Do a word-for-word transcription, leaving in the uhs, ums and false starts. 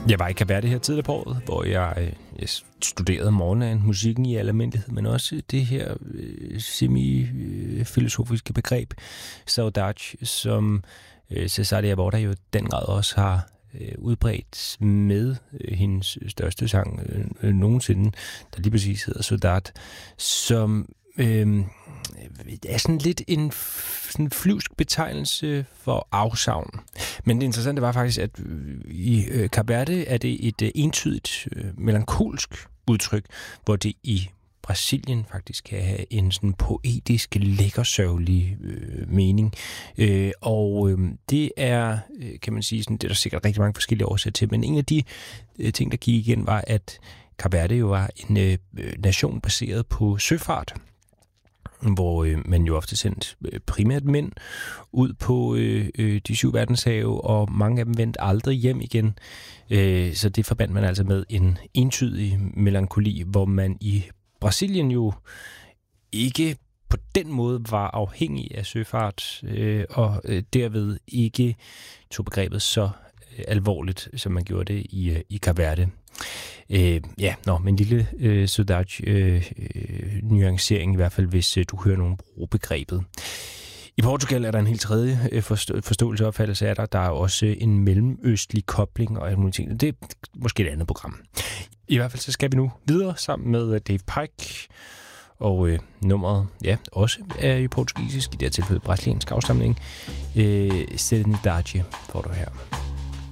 Jeg var i Cape Verde her tidligere på året, hvor jeg, jeg studerede morgenen musikken i al almindelighed, men også det her øh, semi-filosofiske begreb, saudade, som øh, Cesária Évora jo den grad også har øh, udbredt med øh, hendes største sang øh, nogensinde, der lige præcis hedder Saudade, som øh, er sådan lidt en sådan flyvsk betegnelse for afsavn. Men det interessante var faktisk, at i øh, Cape Verde er det et øh, entydigt øh, melankolsk udtryk, hvor det i Brasilien faktisk kan have en sådan poetisk, lækkersørgelig øh, mening. Øh, og øh, det er, øh, kan man sige, sådan, det er der sikkert rigtig mange forskellige årsager til, men en af de øh, ting, der gik igen, var, at Cape Verde jo var en øh, nation baseret på søfart, hvor øh, man jo ofte sendt øh, primært mænd ud på øh, øh, de syv verdenshave, og mange af dem vendte aldrig hjem igen. Øh, så det forbandt man altså med en entydig melankoli, hvor man i Brasilien jo ikke på den måde var afhængig af søfart, øh, og øh, derved ikke tog begrebet så øh, alvorligt, som man gjorde det i, øh, i Cape Verde. Øh, ja, nå, men en lille øh, saudade øh, øh, nuancering i hvert fald, hvis øh, du hører nogen bruge begrebet. I Portugal er der en helt tredje øh, forstå- forståelse og opfattelse af der. Der er også øh, en mellemøstlig kobling og alle mulige ting. Det er måske et andet program. I hvert fald så skal vi nu videre sammen med uh, Dave Pike, og øh, nummeret, ja, også er i portugisisk, i det her tilfælde brasiliansk afstamning. Øh, Serenidade får du her.